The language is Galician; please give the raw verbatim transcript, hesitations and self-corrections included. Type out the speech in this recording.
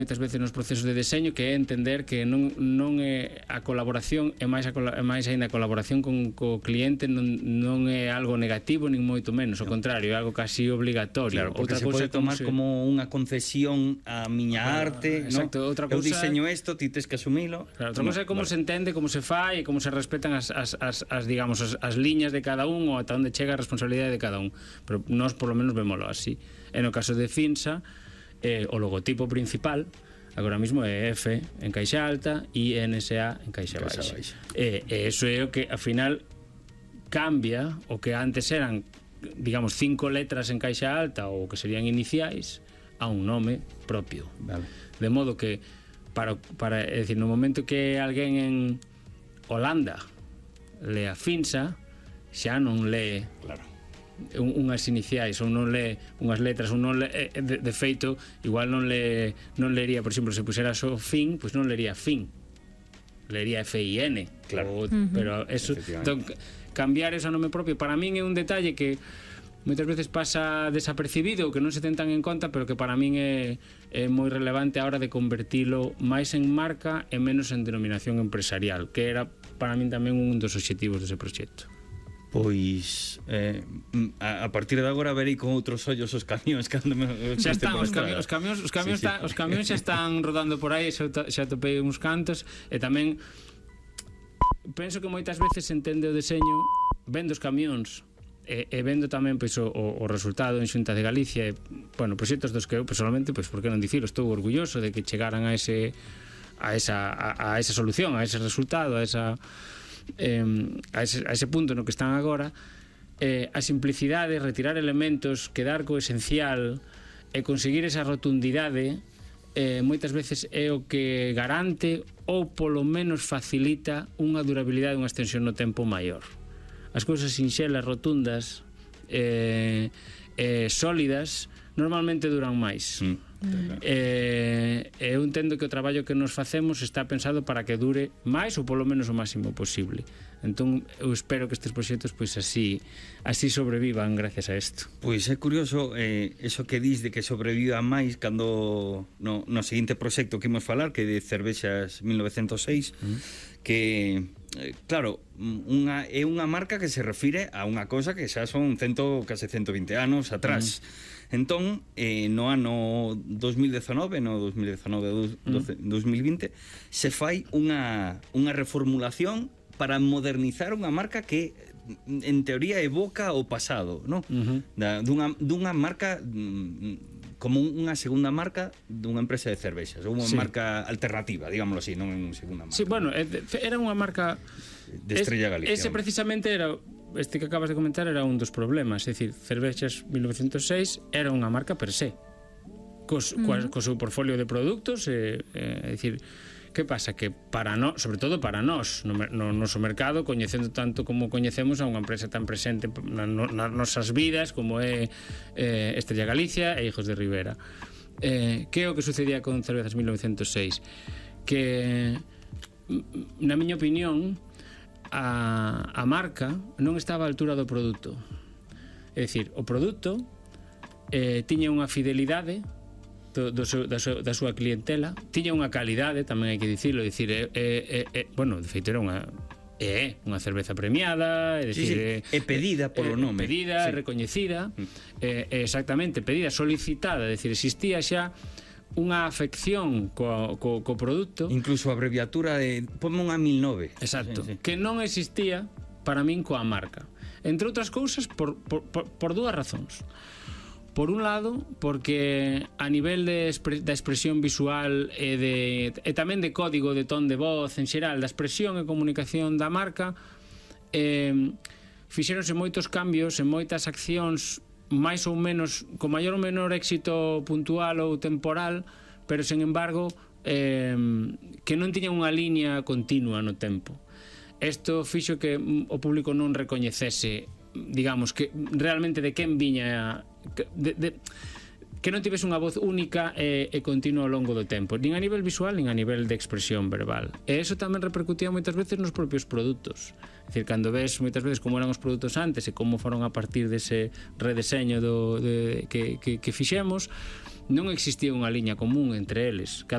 moitas veces nos procesos de deseño, que é entender que non, non é a colaboración, é máis, a, é máis ainda a colaboración con o cliente non, non é algo negativo nin moito menos, ao contrario, é algo casi obligatorio. Claro, porque outra se pode tomar como, se... como unha concesión a miña ah, arte, exacto, ¿no? Outra cousa... Eu diseño isto, ti tes que asumilo. Claro, outra cousa é como vale. se entende, como se fai e como se respetan as, as, as, as digamos, as, as liñas de cada un ou ata onde chega a responsabilidade de cada un, pero nós por lo menos vémolo así. E no caso de Finsa, eh, o logotipo principal agora mesmo é F en caixa alta e N S A en caixa baixa. E, e eso é o que ao final cambia o que antes eran, digamos, cinco letras en caixa alta ou que serían iniciais a un nome propio. Vale. De modo que para, para é dicir, no momento que alguén en Holanda lea Finsa, xa non lee, claro, unhas iniciais ou non lee unhas letras ou non lee, de, de feito igual non le non lería, por exemplo, se pusera só fin, pois pues non lería fin, lería F I N, claro. O, uh-huh. Pero eso, entón, cambiar eso a nome propio para min é un detalle que moitas veces pasa desapercibido ou que non se ten tan en conta, pero que para min é, é moi relevante a hora de convertilo máis en marca e menos en denominación empresarial, que era para min tamén un dos obxectivos dese proxecto. Pois eh, a, a partir de agora verei con outros ollos os camións cando me, xa están os camións, os camións, os camións, sí, sí. Os camións xa están rodando por aí, xa, xa topei uns cantos. E tamén penso que moitas veces se entende o deseño vendo os camións e, e vendo tamén pois, o, o resultado en Xunta de Galicia e, bueno, proxectos dos que eu personalmente, pois, por que non dicilo, estou orgulloso de que chegaran a ese a esa, a, a esa solución, a ese resultado, a esa Eh, a, ese, a ese punto no que están agora, eh, a simplicidade, retirar elementos, quedar co esencial e conseguir esa rotundidade, eh, moitas veces é o que garante ou polo menos facilita unha durabilidade, unha extensión no tempo maior. As cousas sinxelas, rotundas, eh, eh, sólidas, normalmente duran máis. Mm. Eh, eu entendo que o traballo que nos facemos está pensado para que dure máis ou polo menos o máximo posible. Entón eu espero que estes proxectos pois así así sobrevivan gracias a isto. Pois é curioso eh, eso que dis de que sobreviva máis cando no, no seguinte proxecto que imos falar, que é de Cervexas mil novecentos seis, mm. que eh, claro, unha, é unha marca que se refire a unha cosa que xa son cento, case ciento vinte anos atrás. Mm. Entón, eh, no ano dos mil dezanove, no dos mil dezanove a dos mil vinte, se fai unha, unha reformulación para modernizar unha marca que en teoría evoca o pasado, ¿no? Uh-huh. Da, dunha, dunha marca como unha segunda marca dunha empresa de cervexas, ou unha sí. marca alternativa, digámoslo así, non unha segunda marca. Sí, bueno, era unha marca de Estrella Galicia. Ese precisamente era, este que acabas de comentar era un dos problemas, é dicir, Cervexas mil novecentos seis era unha marca per se, cos, uh-huh. coas, co seu portfolio de produtos, é, é dicir, que pasa? Que para nós, sobre todo para nós, no, no noso mercado, coñecendo tanto como coñecemos a unha empresa tan presente na, nas nosas vidas como é eh, Estrella Galicia e Hijos de Ribera. Eh, que é o que sucedía con Cervezas mil novecentos seis? Que, na miña opinión, a, a marca non estaba á altura do produto. É dicir, o produto eh, tiña unha fidelidade Do, do seu, da, súa, da súa clientela, tiña unha calidade, tamén hai que dicilo, dicir, é, é, é, bueno, de feito era unha é unha cerveza premiada, é dicir, sí, sí. é, é pedida polo é, nome, pedida, sí. recoñecida, é, é exactamente, pedida, solicitada, é dicir, existía xa unha afección co, co, co produto, incluso a abreviatura de ponme unha mil nove, exacto, sí, sí. que non existía para min coa marca, entre outras cousas por, por, por, por dúas razóns. Por un lado, porque a nivel de expre, da expresión visual e, de, e tamén de código de ton de voz en xeral, da expresión e comunicación da marca, eh, fixéronse moitos cambios en moitas accións máis ou menos, con maior ou menor éxito puntual ou temporal, pero sen embargo eh, que non tiñan unha liña continua no tempo. Isto fixo que o público non recoñecese, digamos, que realmente de quen viña, de, de, que non tivese unha voz única e, e continua ao longo do tempo, nin a nivel visual nin a nivel de expresión verbal. E eso tamén repercutía moitas veces nos propios produtos. É dicir, cando ves moitas veces como eran os produtos antes e como foron a partir dese redeseño do, de, que, que, que fixemos, non existía unha liña común entre eles.